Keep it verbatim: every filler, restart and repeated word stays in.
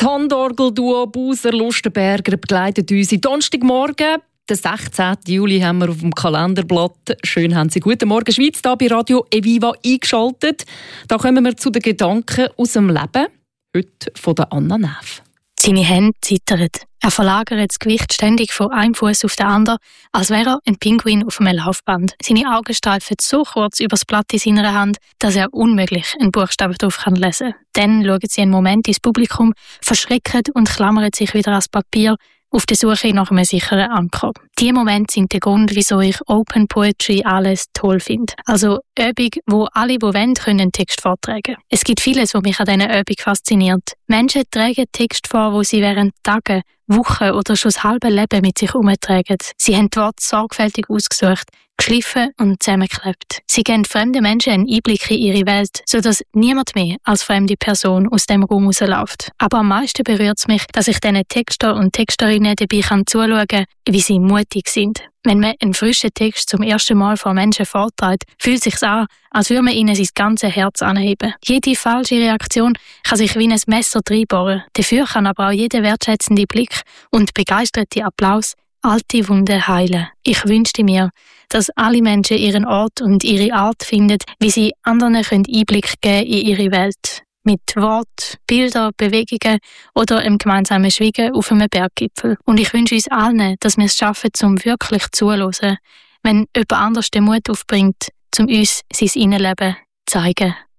Das Handorgel-Duo Buser-Lustenberger begleitet uns am Donnerstagmorgen. Den sechzehnten Juli haben wir auf dem Kalenderblatt. Schön haben Sie «Guten Morgen Schweiz» hier bei Radio Eviva eingeschaltet. Da kommen wir zu den Gedanken aus dem Leben. Heute von der Anna Neff. Seine Hände zittern. Er verlagert das Gewicht ständig von einem Fuß auf den anderen, als wäre er ein Pinguin auf einem Laufband. Seine Augen streifen so kurz über das Blatt in seiner Hand, dass er unmöglich einen Buchstaben drauf kann lesen. Dann schauen sie einen Moment ins Publikum, verschrecken und klammern sich wieder ans Papier, auf der Suche nach einem sicheren Anker. Diese Momente sind der Grund, wieso ich Open Poetry alles toll finde. Also Übung, wo alle, die wollen, können einen Text vortragen. Es gibt vieles, was mich an dieser Übung fasziniert. Menschen tragen Text vor, wo sie während Tagen, Wochen oder schon das halbe Leben mit sich herumtragen. Sie haben die Worte sorgfältig ausgesucht, geschliffen und zusammengeklebt. Sie geben fremden Menschen einen Einblick in ihre Welt, sodass niemand mehr als fremde Person aus dem Raum rausläuft. Aber am meisten berührt es mich, dass ich diesen Texter und Texterinnen dabei kann zuschauen kann, wie sie mutig sind. Wenn man einen frischen Text zum ersten Mal vor Menschen vorträgt, fühlt es sich an, als würde man ihnen sein ganzes Herz anheben. Jede falsche Reaktion kann sich wie ein Messer reinbohren. Dafür kann aber auch jeder wertschätzende Blick und begeisterte Applaus alte Wunden heilen. Ich wünschte mir, dass alle Menschen ihren Ort und ihre Art finden, wie sie anderen Einblick geben in ihre Welt. Mit Wort, Bilder, Bewegungen oder einem gemeinsamen Schweigen auf einem Berggipfel. Und ich wünsche uns allen, dass wir es schaffen, um wirklich zuzuhören, wenn jemand anders den Mut aufbringt, um uns sein Innenleben zu zeigen.